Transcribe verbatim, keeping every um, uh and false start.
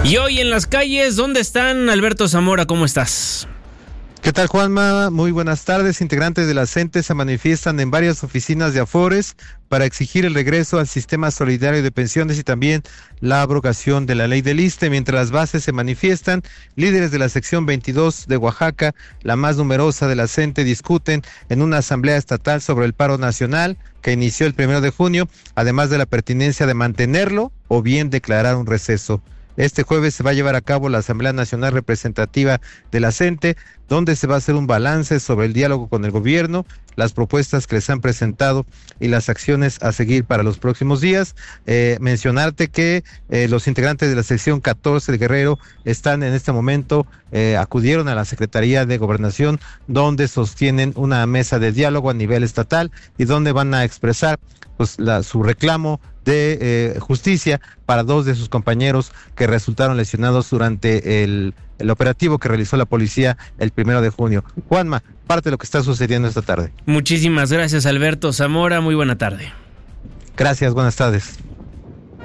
Y hoy en las calles, ¿dónde están? Alberto Zamora, ¿cómo estás? ¿Qué tal, Juanma? Muy buenas tardes. Integrantes de la C E N T E se manifiestan en varias oficinas de Afores para exigir el regreso al sistema solidario de pensiones y también la abrogación de la ley del ISSSTE. Mientras las bases se manifiestan, líderes de la sección veintidós de Oaxaca, la más numerosa de la C E N T E, discuten en una asamblea estatal sobre el paro nacional que inició el primero de junio, además de la pertinencia de mantenerlo o bien declarar un receso. Este jueves se va a llevar a cabo la Asamblea Nacional Representativa de la C E N T E, donde se va a hacer un balance sobre el diálogo con el gobierno, las propuestas que les han presentado y las acciones a seguir para los próximos días. Eh, mencionarte que eh, los integrantes de la sección catorce de Guerrero están en este momento, eh, acudieron a la Secretaría de Gobernación, donde sostienen una mesa de diálogo a nivel estatal y donde van a expresar pues la, su reclamo de eh, justicia para dos de sus compañeros que resultaron lesionados durante el, el operativo que realizó la policía el primero de junio. Juanma, parte de lo que está sucediendo esta tarde. Muchísimas gracias, Alberto Zamora. Muy buena tarde. Gracias, buenas tardes.